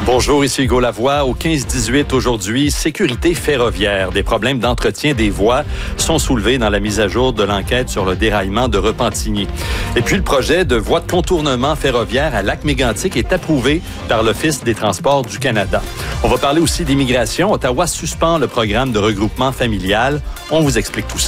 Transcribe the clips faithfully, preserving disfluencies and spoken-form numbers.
Bonjour, ici Hugo Lavoie. Au quinze dix-huit aujourd'hui, sécurité ferroviaire. Des problèmes d'entretien des voies sont soulevés dans la mise à jour de l'enquête sur le déraillement de Repentigny. Et puis, le projet de voie de contournement ferroviaire à Lac-Mégantic est approuvé par l'Office des transports du Canada. On va parler aussi d'immigration. Ottawa suspend le programme de regroupement familial. On vous explique tout ça.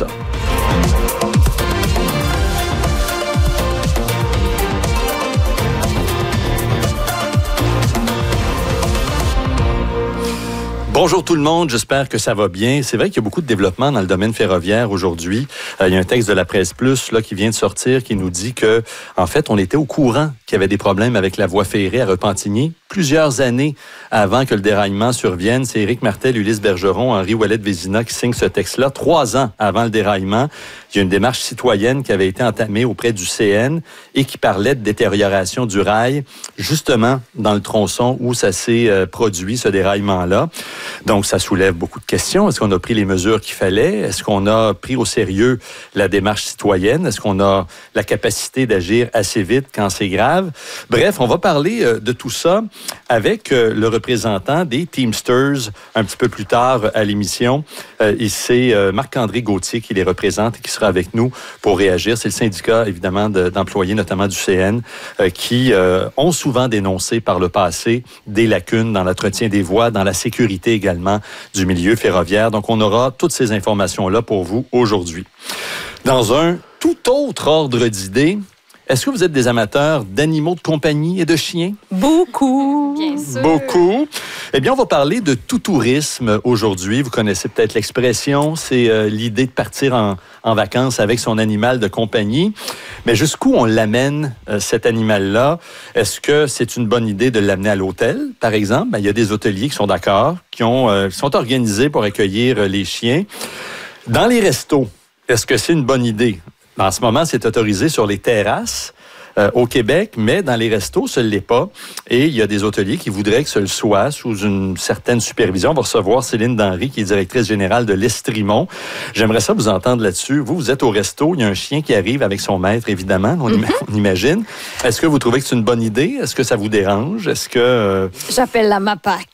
Bonjour tout le monde, j'espère que ça va bien. C'est vrai qu'il y a beaucoup de développement dans le domaine ferroviaire aujourd'hui. Euh, il y a un texte de la Presse Plus là, qui vient de sortir qui nous dit que, en fait, on était au courant qu'il y avait des problèmes avec la voie ferrée à Repentigny plusieurs années avant que le déraillement survienne. C'est Éric Martel, Ulysse Bergeron, Henri Ouellet-Vézina qui signent ce texte-là trois ans avant le déraillement. Il y a une démarche citoyenne qui avait été entamée auprès du C N et qui parlait de détérioration du rail, justement dans le tronçon où ça s'est euh, produit, ce déraillement-là. Donc, ça soulève beaucoup de questions. Est-ce qu'on a pris les mesures qu'il fallait? Est-ce qu'on a pris au sérieux la démarche citoyenne? Est-ce qu'on a la capacité d'agir assez vite quand c'est grave? Bref, on va parler euh, de tout ça avec euh, le représentant des Teamsters un petit peu plus tard à l'émission. Euh, et c'est euh, Marc-André Gauthier qui les représente et qui sera avec nous pour réagir. C'est le syndicat, évidemment, de, d'employés, notamment du C N, euh, qui euh, ont souvent dénoncé par le passé des lacunes dans l'entretien des voies, dans la sécurité également du milieu ferroviaire. Donc, on aura toutes ces informations-là pour vous aujourd'hui. Dans un tout autre ordre d'idées, est-ce que vous êtes des amateurs d'animaux de compagnie et de chiens? Beaucoup. Bien sûr. Beaucoup. Eh bien, on va parler de tout-tourisme aujourd'hui. Vous connaissez peut-être l'expression. C'est euh, l'idée de partir en, en vacances avec son animal de compagnie. Mais jusqu'où on l'amène, euh, cet animal-là? Est-ce que c'est une bonne idée de l'amener à l'hôtel, par exemple? Ben, il y a des hôteliers qui sont d'accord, qui, ont, euh, qui sont organisés pour accueillir euh, les chiens. Dans les restos, est-ce que c'est une bonne idée? En ce moment, c'est autorisé sur les terrasses euh, au Québec, mais dans les restos, ce ne l'est pas. Et il y a des hôteliers qui voudraient que ce le soit sous une certaine supervision. On va recevoir Céline Denry, qui est directrice générale de l'Estrimont. J'aimerais ça vous entendre là-dessus. Vous, vous êtes au resto, il y a un chien qui arrive avec son maître, évidemment, on, mm-hmm. on imagine. Est-ce que vous trouvez que c'est une bonne idée? Est-ce que ça vous dérange? Est-ce que... Euh... J'appelle la MAPAC.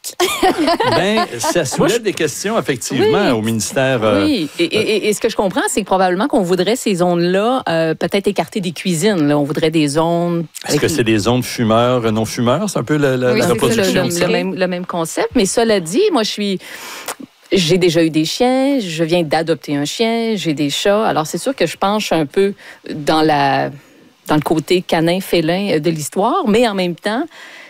Ben, ça soulève des questions, effectivement, oui. au ministère. Euh... Oui, et, et, et ce que je comprends, c'est que probablement qu'on voudrait ces zones-là euh, peut-être écarter des cuisines. Là. On voudrait des zones... Est-ce que c'est des zones fumeurs, non-fumeurs? C'est un peu la, la, oui, la reproduction. C'est le, le, le, même, le même concept, mais cela dit, moi, je suis... J'ai déjà eu des chiens, je viens d'adopter un chien, j'ai des chats. Alors, c'est sûr que je penche un peu dans la... dans le côté canin-félin de l'histoire, mais en même temps,